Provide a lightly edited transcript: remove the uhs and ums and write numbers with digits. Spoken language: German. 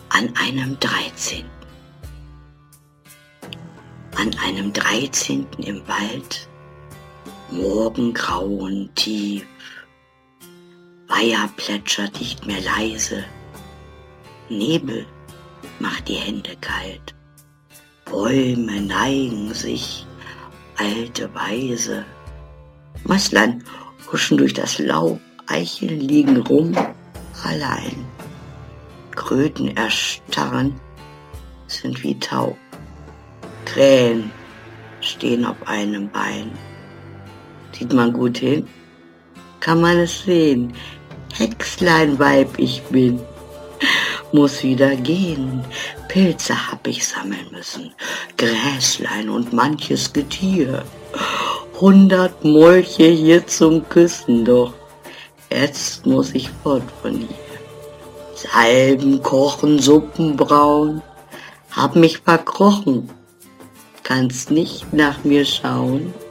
An einem 13. An einem 13. im Wald, Morgengrauen tief, Weiher plätschert nicht mehr leise, Nebel macht die Hände kalt, Bäume neigen sich, alte Weise, Mäuslein huschen durch das Laub, Eicheln liegen rum, allein. Kröten erstarren, sind wie taub. Krähen stehen auf einem Bein. Sieht man gut hin, kann man es sehen. Hexlein-Weib ich bin, muss wieder gehen. Pilze hab ich sammeln müssen, Gräslein und manches Getier. 100 Molche hier zum Küssen, doch jetzt muss ich fort von hier. Salben kochen, Suppen brauen, hab mich verkrochen, kannst nicht nach mir schauen.